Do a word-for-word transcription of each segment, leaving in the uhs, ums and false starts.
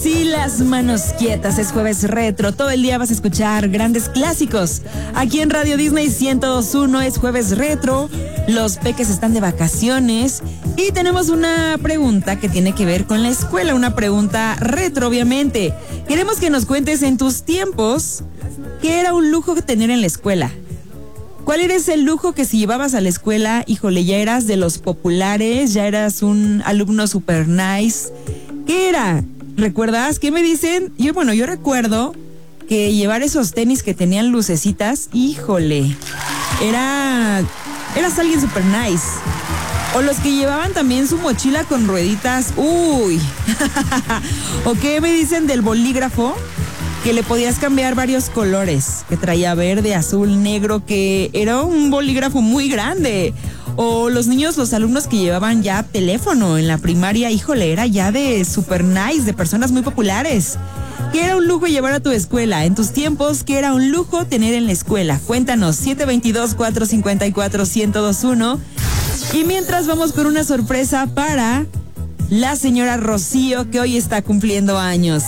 Sí, las manos quietas, es jueves retro, todo el día vas a escuchar grandes clásicos. Aquí en Radio Disney ciento dos punto uno es jueves retro, los peques están de vacaciones y tenemos una pregunta que tiene que ver con la escuela, una pregunta retro obviamente. Queremos que nos cuentes en tus tiempos qué era un lujo tener en la escuela. ¿Cuál era ese lujo que si llevabas a la escuela, híjole, ya eras de los populares, ya eras un alumno super nice? ¿Qué era? ¿Recuerdas? ¿Qué me dicen? Yo, bueno, yo recuerdo que llevar esos tenis que tenían lucecitas, híjole, era, eras alguien super nice. O los que llevaban también su mochila con rueditas, uy. ¿O qué me dicen del bolígrafo? Que le podías cambiar varios colores, que traía verde, azul, negro, que era un bolígrafo muy grande. O los niños, los alumnos que llevaban ya teléfono en la primaria, híjole, era ya de super nice, de personas muy populares. ¿Qué era un lujo llevar a tu escuela? En tus tiempos, ¿qué era un lujo tener en la escuela? Cuéntanos, siete dos dos, cuatro cinco cuatro, uno cero dos uno. Y mientras vamos con una sorpresa para la señora Rocío, que hoy está cumpliendo años.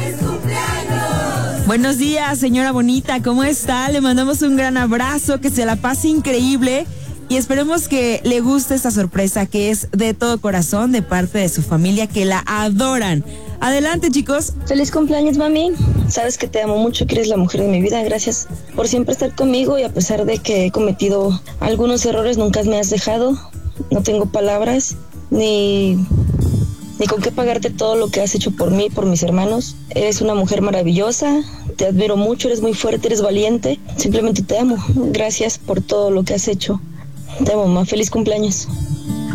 Buenos días, señora bonita, ¿cómo está? Le mandamos un gran abrazo, que se la pase increíble y esperemos que le guste esta sorpresa que es de todo corazón de parte de su familia, que la adoran. Adelante, chicos. Feliz cumpleaños, mami. Sabes que te amo mucho, que eres la mujer de mi vida. Gracias por siempre estar conmigo y a pesar de que he cometido algunos errores, nunca me has dejado. No tengo palabras ni... ni con qué pagarte todo lo que has hecho por mí, por mis hermanos. Eres una mujer maravillosa, te admiro mucho, eres muy fuerte, eres valiente. Simplemente te amo. Gracias por todo lo que has hecho. Te amo, mamá. Feliz cumpleaños.